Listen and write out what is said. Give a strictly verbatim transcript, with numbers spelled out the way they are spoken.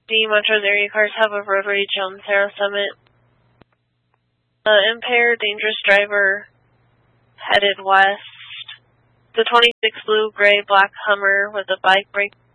The Montrose area cars have a road rage on Cerro Summit. Uh, impaired, dangerous driver headed west. The twenty-six blue, gray, black Hummer with a bike brake